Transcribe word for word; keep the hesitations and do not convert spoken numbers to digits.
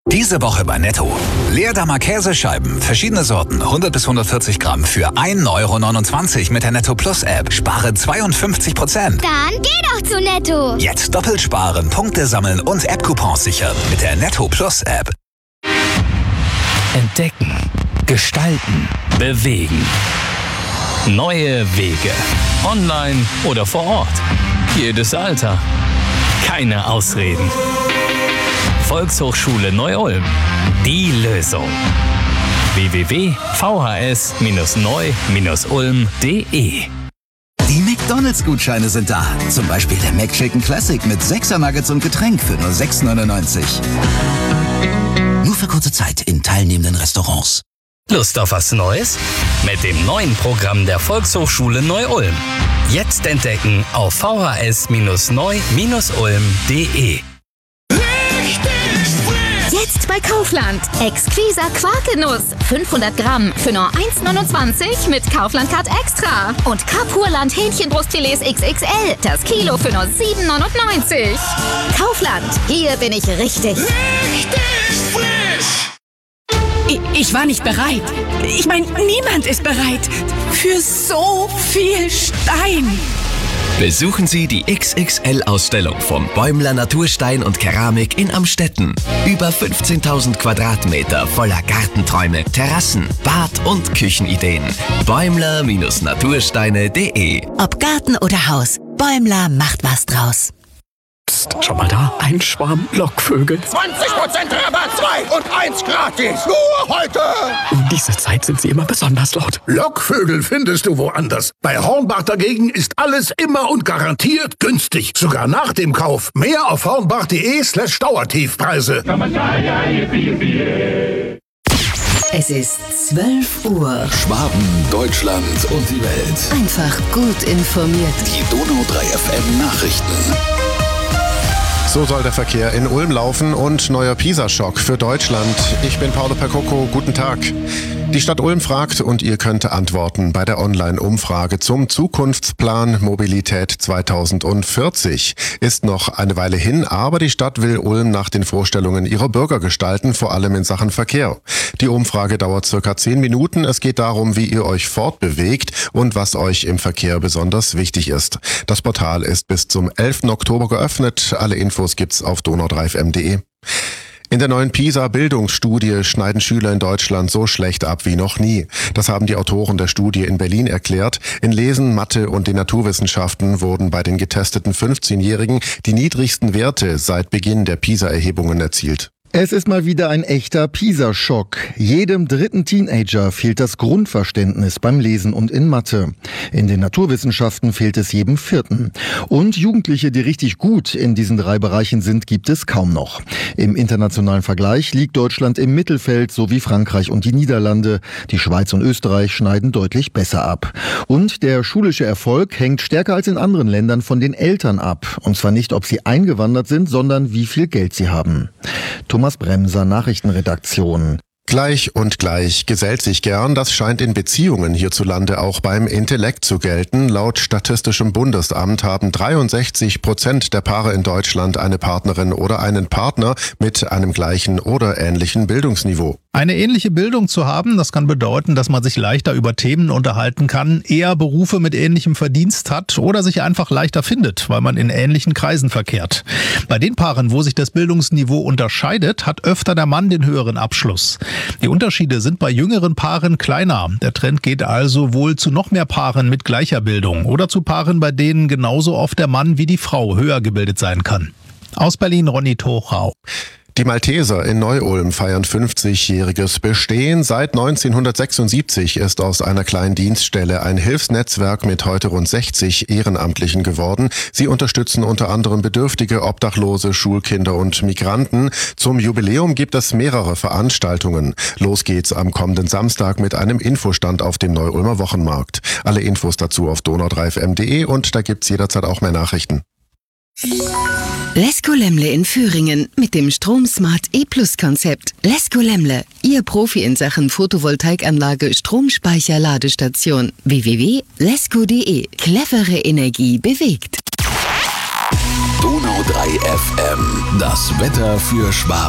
Diese Woche bei Netto. Leerdammer Käsescheiben, verschiedene Sorten, hundert bis hundertvierzig Gramm für ein Euro neunundzwanzig mit der Netto Plus App. Spare zweiundfünfzig Prozent. Dann geh doch zu Netto. Jetzt doppelt sparen, Punkte sammeln und App-Coupons sichern mit der Netto Plus App. Entdecken, gestalten, bewegen. Neue Wege. Online oder vor Ort. Jedes Alter. Keine Ausreden. Volkshochschule Neu-Ulm. Die Lösung. w w w punkt v h s neu ulm punkt d e Die McDonalds-Gutscheine sind da. Zum Beispiel der McChicken Classic mit sechser Nuggets und Getränk für nur sechs neunundneunzig. Nur für kurze Zeit in teilnehmenden Restaurants. Lust auf was Neues? Mit dem neuen Programm der Volkshochschule Neu-Ulm. Jetzt entdecken auf v h s neu ulm punkt d e. Jetzt bei Kaufland. Exquisa Quarkenuss. fünfhundert Gramm für nur eins neunundzwanzig mit Kaufland-Card Extra. Und Kapurland Hähnchenbrustfilets X X L. Das Kilo für nur sieben neunundneunzig. Kaufland. Hier bin ich richtig. Richtig frisch. Ich, ich war nicht bereit. Ich meine, niemand ist bereit. Für so viel Stein. Besuchen Sie die X X L-Ausstellung vom Bäumler Naturstein und Keramik in Amstetten. Über fünfzehntausend Quadratmeter voller Gartenträume, Terrassen, Bad- und Küchenideen. Bäumler Natursteine punkt d e. Ob Garten oder Haus, Bäumler macht was draus. Psst, schau mal da, ein Schwarm Lockvögel. zwanzig Prozent Rabatt, zwei und eins gratis. Nur heute. Um diese Zeit sind sie immer besonders laut. Lockvögel findest du woanders. Bei Hornbach dagegen ist alles immer und garantiert günstig. Sogar nach dem Kauf. Mehr auf hornbach punkt d e slash Dauertiefpreise. Es ist zwölf Uhr. Schwaben, Deutschland und die Welt. Einfach gut informiert. Die Donau drei F M Nachrichten. So soll der Verkehr in Ulm laufen und neuer Pisa-Schock für Deutschland. Ich bin Paolo Percocco, guten Tag. Die Stadt Ulm fragt und ihr könnt antworten bei der Online-Umfrage zum Zukunftsplan Mobilität zweitausendvierzig. Ist noch eine Weile hin, aber die Stadt will Ulm nach den Vorstellungen ihrer Bürger gestalten, vor allem in Sachen Verkehr. Die Umfrage dauert circa zehn Minuten. Es geht darum, wie ihr euch fortbewegt und was euch im Verkehr besonders wichtig ist. Das Portal ist bis zum elften Oktober geöffnet. Alle Infos gibt's auf donau drei f m punkt d e. In der neuen PISA-Bildungsstudie schneiden Schüler in Deutschland so schlecht ab wie noch nie. Das haben die Autoren der Studie in Berlin erklärt. In Lesen, Mathe und den Naturwissenschaften wurden bei den getesteten fünfzehnjährigen die niedrigsten Werte seit Beginn der PISA-Erhebungen erzielt. Es ist mal wieder ein echter Pisa-Schock. Jedem dritten Teenager fehlt das Grundverständnis beim Lesen und in Mathe. In den Naturwissenschaften fehlt es jedem vierten. Und Jugendliche, die richtig gut in diesen drei Bereichen sind, gibt es kaum noch. Im internationalen Vergleich liegt Deutschland im Mittelfeld, so wie Frankreich und die Niederlande. Die Schweiz und Österreich schneiden deutlich besser ab. Und der schulische Erfolg hängt stärker als in anderen Ländern von den Eltern ab. Und zwar nicht, ob sie eingewandert sind, sondern wie viel Geld sie haben. Thomas Bremser, Nachrichtenredaktion. Gleich und gleich gesellt sich gern, das scheint in Beziehungen hierzulande auch beim Intellekt zu gelten. Laut Statistischem Bundesamt haben dreiundsechzig Prozent der Paare in Deutschland eine Partnerin oder einen Partner mit einem gleichen oder ähnlichen Bildungsniveau. Eine ähnliche Bildung zu haben, das kann bedeuten, dass man sich leichter über Themen unterhalten kann, eher Berufe mit ähnlichem Verdienst hat oder sich einfach leichter findet, weil man in ähnlichen Kreisen verkehrt. Bei den Paaren, wo sich das Bildungsniveau unterscheidet, hat öfter der Mann den höheren Abschluss. Die Unterschiede sind bei jüngeren Paaren kleiner. Der Trend geht also wohl zu noch mehr Paaren mit gleicher Bildung oder zu Paaren, bei denen genauso oft der Mann wie die Frau höher gebildet sein kann. Aus Berlin, Ronny Tochau. Die Malteser in Neu-Ulm feiern fünfzigjähriges Bestehen. Seit neunzehnhundertsechsundsiebzig ist aus einer kleinen Dienststelle ein Hilfsnetzwerk mit heute rund sechzig Ehrenamtlichen geworden. Sie unterstützen unter anderem Bedürftige, Obdachlose, Schulkinder und Migranten. Zum Jubiläum gibt es mehrere Veranstaltungen. Los geht's am kommenden Samstag mit einem Infostand auf dem Neu-Ulmer Wochenmarkt. Alle Infos dazu auf donau drei f m punkt d e und da gibt's jederzeit auch mehr Nachrichten. Lesko Lemle in Thüringen mit dem StromSmart E-Plus-Konzept. Lesko Lemle, Ihr Profi in Sachen Photovoltaikanlage, Stromspeicher, Ladestation. w w w punkt lesko punkt d e. Clevere Energie bewegt. Donau drei F M. Das Wetter für Schwaben.